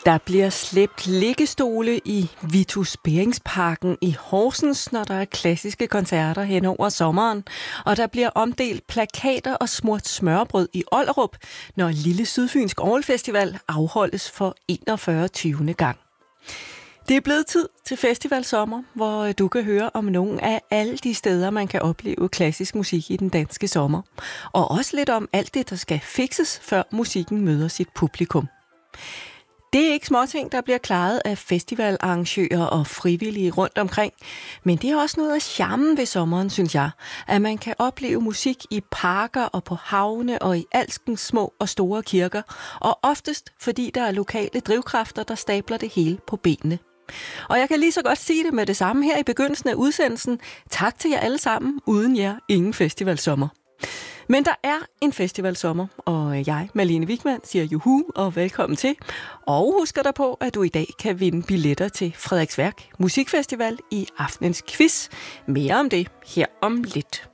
Der bliver slæbt liggestole i Vitus Beringsparken i Horsens, når der er klassiske koncerter hen over sommeren. Og der bliver omdelt plakater og smurt smørbrød i Ollerup, når Lille Sydfynsk Orgelfestival afholdes for 41. gang. Det er blevet tid til festivalsommer, hvor du kan høre om nogle af alle de steder, man kan opleve klassisk musik i den danske sommer. Og også lidt om alt det, der skal fikses, før musikken møder sit publikum. Det er ikke småting, der bliver klaret af festivalarrangører og frivillige rundt omkring, men det er også noget af charmen ved sommeren, synes jeg, at man kan opleve musik i parker og på havne og i alskens små og store kirker, og oftest fordi der er lokale drivkræfter, der stabler det hele på benene. Og jeg kan lige så godt sige det med det samme her i begyndelsen af udsendelsen. Tak til jer alle sammen. Uden jer, ingen festivalsommer. Men der er en festivalsommer, og jeg, Malene Wigman, siger juhu og velkommen til. Og husker dig på, at du i dag kan vinde billetter til Frederiksværk Musikfestival i aftenens quiz. Mere om det her om lidt.